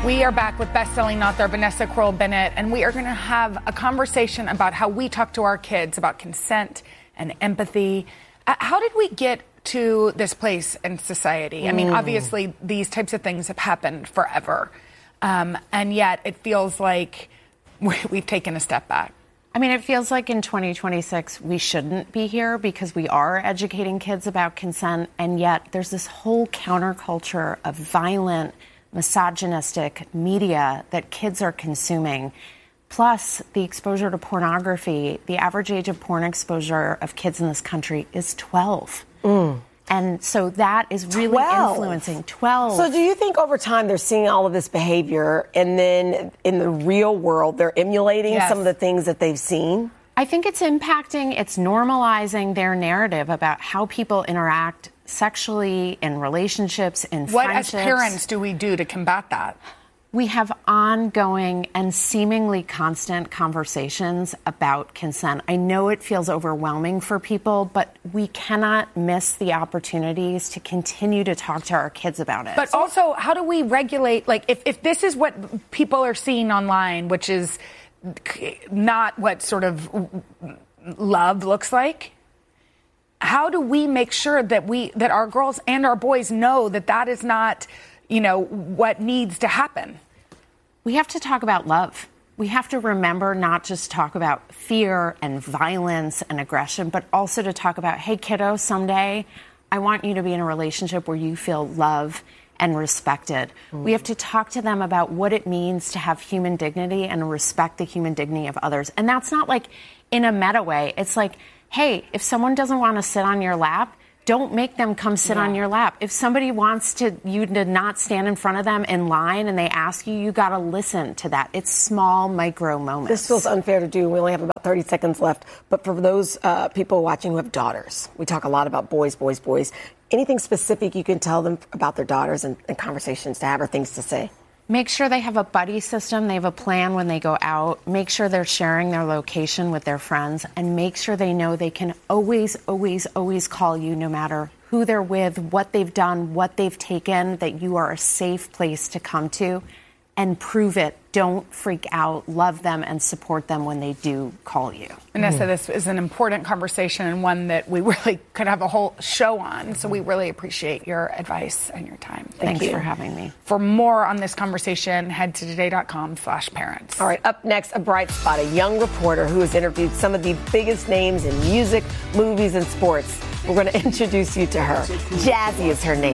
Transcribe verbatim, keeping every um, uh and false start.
We are back with best-selling author Vanessa Kroll Bennett, and we are going to have a conversation about how we talk to our kids about consent and empathy. Uh, how did we get to this place in society? Mm. I mean, obviously, these types of things have happened forever, um, and yet it feels like we've taken a step back. I mean, it feels like in twenty twenty-six, we shouldn't be here because we are educating kids about consent, and yet there's this whole counterculture of violent, misogynistic media that kids are consuming, plus the exposure to pornography. The average age of porn exposure of kids in this country is twelve. Mm. And so that is really twelve. Influencing twelve. So do you think over time they're seeing all of this behavior and then in the real world they're emulating yes. some of the things that they've seen? I think it's impacting, it's normalizing their narrative about how people interact sexually, in relationships, in what friendships. What as parents do we do to combat that? We have ongoing and seemingly constant conversations about consent. I know it feels overwhelming for people, but we cannot miss the opportunities to continue to talk to our kids about it. But also, how do we regulate, like, if, if this is what people are seeing online, which is not what sort of love looks like, how do we make sure that we that our girls and our boys know that that is not, you know, what needs to happen? We have to talk about love. We have to remember not just talk about fear and violence and aggression, but also to talk about, hey, kiddo, someday I want you to be in a relationship where you feel love and respected. Mm. We have to talk to them about what it means to have human dignity and respect the human dignity of others. And that's not like in a meta way. It's like, hey, if someone doesn't want to sit on your lap, don't make them come sit yeah. on your lap. If somebody wants to you to not stand in front of them in line and they ask you, you got to listen to that. It's small, micro moments. This feels unfair to do. We only have about thirty seconds left. But for those uh, people watching who have daughters, we talk a lot about boys, boys, boys. Anything specific you can tell them about their daughters and, and conversations to have or things to say? Make sure they have a buddy system. They have a plan when they go out. Make sure they're sharing their location with their friends. And make sure they know they can always, always, always call you no matter who they're with, what they've done, what they've taken, that you are a safe place to come to. And prove it. Don't freak out. Love them and support them when they do call you. Vanessa, mm-hmm. this is an important conversation and one that we really could have a whole show on. So we really appreciate your advice and your time. Thank Thanks you for having me. For more on this conversation, head to today.com slash parents. All right, up next, a bright spot, a young reporter who has interviewed some of the biggest names in music, movies, and sports. We're going to introduce you to her. Jazzy is her name.